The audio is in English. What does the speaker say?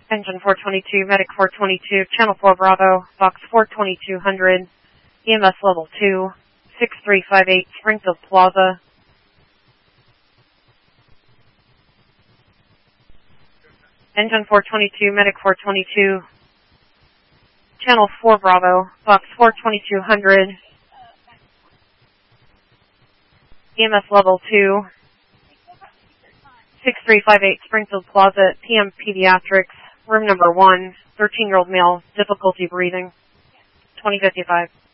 Engine 422, Medic 422, Channel 4 Bravo, Box 42200, EMS Level 2, 6358 Springfield Plaza. Engine 422, Medic 422, Channel 4 Bravo, Box 42200, EMS Level 2, 6358 Springfield Plaza, PM Pediatrics, room number 1, 13-year-old male, difficulty breathing, 2055.